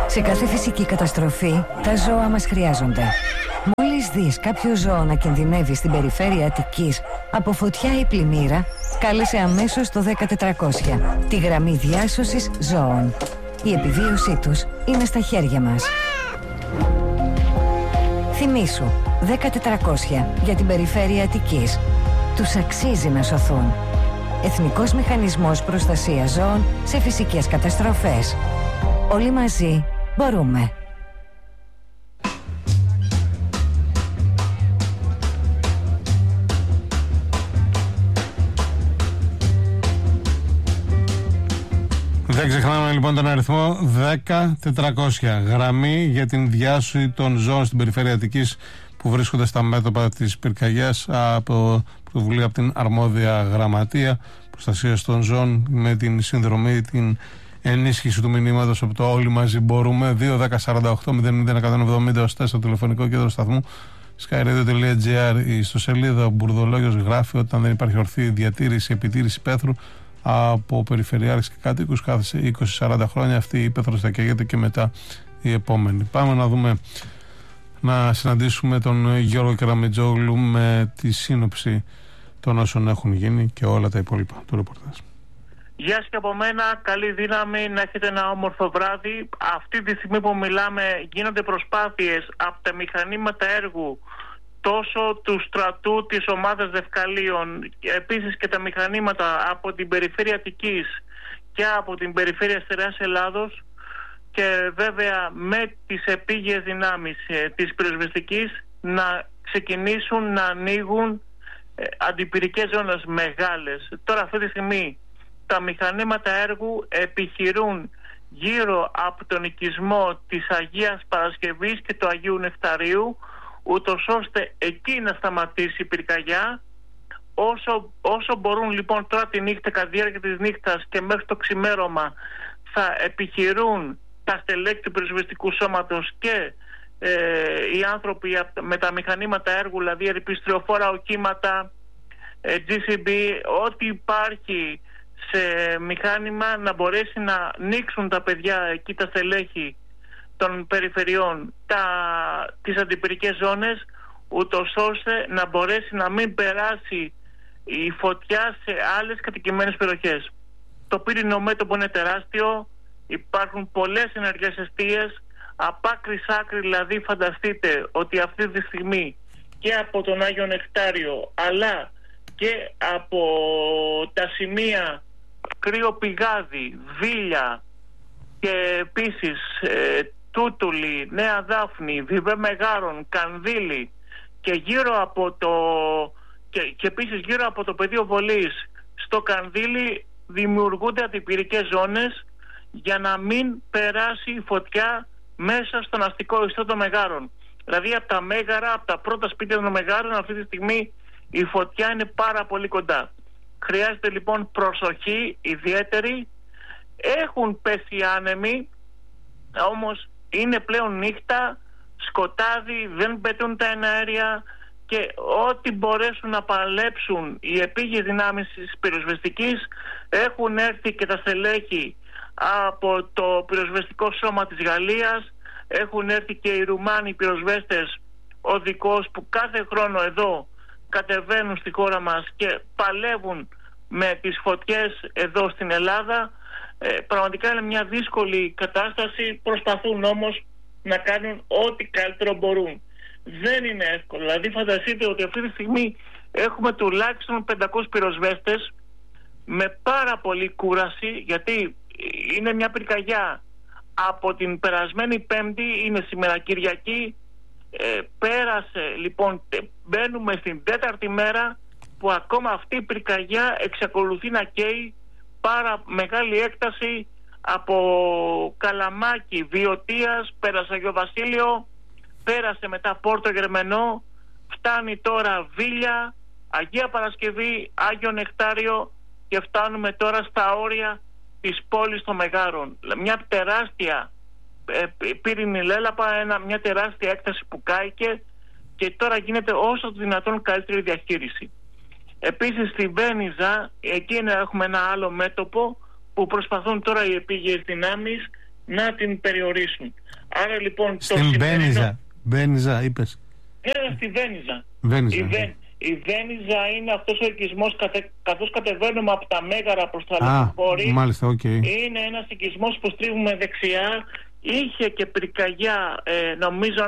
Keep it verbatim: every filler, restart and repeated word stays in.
Σε κάθε φυσική καταστροφή, τα ζώα μας χρειάζονται. Μόλις δεις κάποιο ζώο να κινδυνεύει στην περιφέρεια Αττικής από φωτιά ή πλημμύρα, κάλεσε αμέσως το δέκα τετρακόσια, τη γραμμή διάσωσης ζώων. Η επιβίωσή τους είναι στα χέρια μας. Θυμήσου, δέκα τετρακόσια για την περιφέρεια Αττικής. Τους αξίζει να σωθούν. Εθνικός Μηχανισμός Προστασίας Ζώων σε φυσικές καταστροφές. Όλοι μαζί μπορούμε. Δεν ξεχνάμε λοιπόν τον αριθμό δέκα τετρακόσια, γραμμή για την διάσωση των ζώων στην περιφέρεια Αττικής που βρίσκονται στα μέτωπα της πυρκαγιάς, από πρωτοβουλία από την αρμόδια Γραμματεία Προστασίας των Ζώων, με την συνδρομή, την ενίσχυση του μηνύματος από το Όλοι Μαζί Μπορούμε. Δύο δέκα σαράντα οκτώ μηδέν μηδέν εκατόν εβδομήντα ώστε στο τηλεφωνικό κέντρο σταθμού sky radio τελεία gr. Η ιστοσελίδα ο Μπουρδολόγιος γράφει: όταν δεν υπάρχει ορθή διατήρηση, επιτήρηση πέθρου από περιφερειάρχες και κάτοικους κάθε είκοσι σαράντα χρόνια, αυτή η ύπεθρος θα καίγεται και μετά η επόμενη. Πάμε να δούμε, να συναντήσουμε τον Γιώργο Κεραμετζόγλου με τη σύνοψη των όσων έχουν γίνει και όλα τα υπόλοιπα του ρεπορτάζ. Γεια σας και από μένα, καλή δύναμη, να έχετε ένα όμορφο βράδυ. Αυτή τη στιγμή που μιλάμε γίνονται προσπάθειες από τα μηχανήματα έργου, τόσο του στρατού της ομάδας Δευκαλίων, επίσης και τα μηχανήματα από την περιφέρεια Αττικής και από την περιφέρεια Στερεάς Ελλάδος, και βέβαια με τις επίγειες δυνάμεις ε, της πυροσβεστικής να ξεκινήσουν να ανοίγουν ε, αντιπυρικές ζώνες μεγάλες. Τώρα αυτή τη στιγμή τα μηχανήματα έργου επιχειρούν γύρω από τον οικισμό της Αγίας Παρασκευής και του Αγίου Νεκταρίου, ούτως ώστε εκεί να σταματήσει η πυρκαγιά. Όσο, όσο μπορούν λοιπόν τώρα τη νύχτα, κατά τη διάρκεια της νύχτας και μέχρι το ξημέρωμα, θα επιχειρούν τα στελέχη του πυροσβεστικού σώματος και ε, οι άνθρωποι με τα μηχανήματα έργου, δηλαδή ερυπιστριοφόρα οχήματα, ε, τζι σι μπι, ό,τι υπάρχει σε μηχάνημα, να μπορέσει να ανοίξουν τα παιδιά εκεί, τα στελέχη των περιφερειών, τα, τις αντιπυρικές ζώνες, ούτως ώστε να μπορέσει να μην περάσει η φωτιά σε άλλες κατοικημένες περιοχές. Το πύρινο μέτωπο είναι τεράστιο, υπάρχουν πολλές ενεργές εστίες, απ' άκρη σ' άκρη, δηλαδή φανταστείτε ότι αυτή τη στιγμή και από τον Άγιο Νεκτάριο αλλά και από τα σημεία Κρύο Πηγάδι, Βίλια και επίσης ε, Τούτουλη, Νέα Δάφνη, Βιβέ Μεγάρων, Κανδύλη και γύρω από το και, και επίσης γύρω από το πεδίο βολής στο Κανδύλη δημιουργούνται αντιπυρικές ζώνες για να μην περάσει η φωτιά μέσα στον αστικό ιστό των Μεγάρων. Δηλαδή από τα Μέγαρα, από τα πρώτα σπίτια των Μεγάρων, αυτή τη στιγμή η φωτιά είναι πάρα πολύ κοντά. Χρειάζεται λοιπόν προσοχή ιδιαίτερη. Έχουν πέσει άνεμοι, όμως είναι πλέον νύχτα, σκοτάδι, δεν πετούν τα εναέρια και ό,τι μπορέσουν να παλέψουν οι επίγειες δυνάμεις της πυροσβεστικής. Έχουν έρθει και τα στελέχη από το πυροσβεστικό σώμα της Γαλλίας, έχουν έρθει και οι Ρουμάνοι πυροσβέστες οδικώς που κάθε χρόνο εδώ κατεβαίνουν στη χώρα μας και παλεύουν με τις φωτιές εδώ στην Ελλάδα. Ε, πραγματικά είναι μια δύσκολη κατάσταση, προσπαθούν όμως να κάνουν ό,τι καλύτερο μπορούν. Δεν είναι εύκολο, δηλαδή φανταστείτε ότι αυτή τη στιγμή έχουμε τουλάχιστον πεντακόσιους πυροσβέστες με πάρα πολύ κούραση, γιατί είναι μια πυρκαγιά από την περασμένη Πέμπτη, είναι σήμερα Κυριακή, ε, πέρασε λοιπόν, μπαίνουμε στην τέταρτη μέρα που ακόμα αυτή η πυρκαγιά εξακολουθεί να καίει πάρα μεγάλη έκταση από Καλαμάκι, Βιωτίας, πέρασε Αγιο Βασίλειο, πέρασε μετά Πόρτο Γερμενό, φτάνει τώρα Βίλια, Αγία Παρασκευή, Άγιο Νεκτάριο και φτάνουμε τώρα στα όρια της πόλης των Μεγάρων. Μια τεράστια ε, πύρινη λέλαπα, ένα, μια τεράστια έκταση που κάηκε και τώρα γίνεται όσο το δυνατόν καλύτερη διαχείριση. Επίσης στη Βένιζα, εκεί έχουμε ένα άλλο μέτωπο που προσπαθούν τώρα οι επίγειες δυνάμεις να την περιορίσουν. Άρα λοιπόν στην το σημερινό... Μπένιζα, Μπένιζα είπες. Ναι, στη Βένιζα. Βένιζα. Η, Βέ... η Βένιζα είναι αυτός ο οικισμός καθε... καθώς κατεβαίνουμε από τα Μέγαρα προς τα Λεωφόρη. Μάλιστα, οκ. Okay. Είναι ένας οικισμός που στρίβουμε δεξιά. Είχε και πυρκαγιά, ε, νομίζω